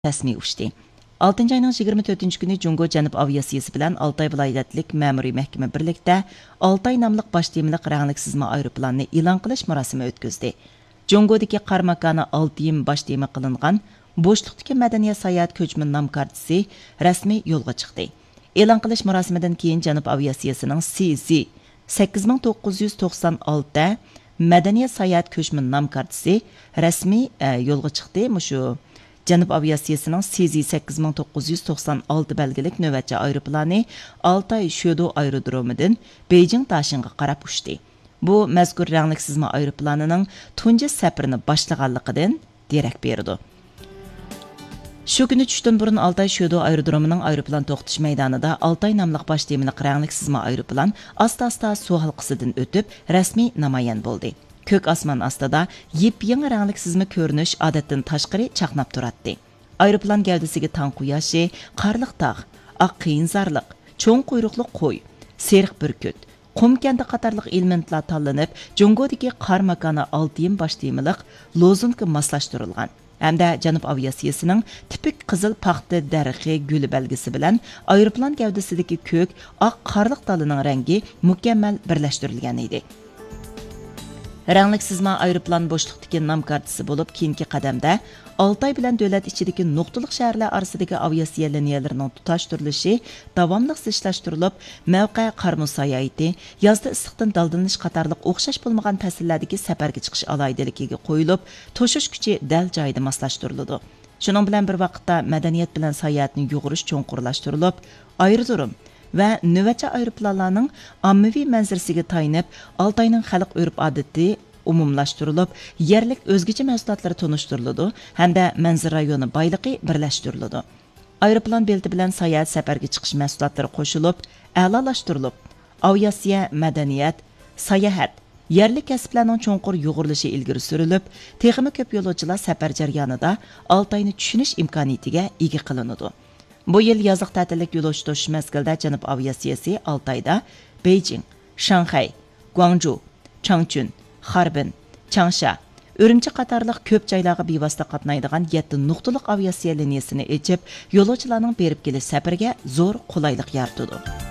rasmiy uchdi. 6 ayning 24 kuni Jungo Janub aviatsiyasi bilan Altay viloyatlik ma'muriy mahkama birlikda Altay nomli bosh temiliq ranglik sizma aeroplanini e'lon qilish marosimi o'tkazdi. Jungodagi qarmakani Altayim bosh tema qilingan bo'shliqdagi madaniyat sayohat ko'chman nom kartasi rasmiy yo'lga chiqdi. E'lon qilish marosimidan keyin Janub aviatsiyasining CZ 8996 madaniyat sayohat ko'chman nom kartasi rasmiy yo'lga chiqdi. Mushu Janub aviatsiyasining CZ 8996 belgilik navbatchi aeroplani Altay Shodo aerodromidan Beijing Tashinga qarab uchdi. Bu mazkur ranglik sizma aeroplanining tunji safarini boshlaganligidan derak berdi. Shu kuni tushdan burun Altay Shodo aerodromining aeroplan to'xtash maydonida Altay nomli bosh temiliq ranglik sizma aeroplan asta-asta suv halqasidan o'tib rasmiy namoyon bo'ldi. Ko'k osmon ostida yep-yangi ranglik sizma ko'rinish odatdan tashqari chaqnab turadi. Aeroplan gavdasiga tong quyoshi, qarliq tog', oq qiyinzorliq, cho'ng quyruqli qo'y, seriq burkut, qumkanda qatorliq elementlar tanlanib, Jungodagi qar makoni Altayim bosh temiliq lozungga moslashtirilgan. Hamda Janub aviatsiyasining tipik qizil paxta darixi guli belgisi bilan aeroplan gavdasidagi ko'k, oq qarliq talining rangi mukammal birlashtirilgan edi. Ranglik sizma aeroplan bo'shliqdagi nom kartasi bo'lib, keyingi qadamda Altay bilan davlat ichidagi nuqtaliq shaharlar orasidagi aviatsiya liniyalarining tutashtirilishi davomli zichlashtirilib, mavqe qarmu sayohati, yozda issiqdan daldalanish qatorliq o'xshash bo'lmagan fasllardagi safarga chiqish alohidaligiga qo'yilib, to'shish kuchi dal joyida moslashtiriladi. Shuning bilan bir vaqtda madaniyat bilan sayohatni yo'g'irish cho'nqurlashtirilib, aerodrom va navbatchi aeroplanlarning ommaviy manzarasiga tayinib, Altayning xalq urf-odati umumlashtirilib, yerlik o'zgacha mahsulotlar tunishtiriladi hamda manzara rayoni boyligi birlashtiriladi. Aeroplan belti bilan sayohat safarga chiqish mahsulotlari qo'shilib, a'lolashtirilib, aviatsiya, madaniyat, sayohat, yerlik kasblarning cho'nqur yo'g'irilishi ilgari surilib, texnik ko'p yo'lovchilar safar jarayonida Altayni tushunish imkoniyatiga ega qilinadi. Bu yil yozliq ta'tillik yo'lovchi tashish mezgilida Janub aviatsiyasi Altayda Beijing, Shanxay, Guangzhou, Changchun, Harbin, Changsha, Urumchi qatorliq ko'p joylarga bevosita qatnaydigan 7 nuqtaliq aviatsiya liniyasini ochib, yo'lovchilarning berib kelish safariga zo'r qulaylik yaratadi.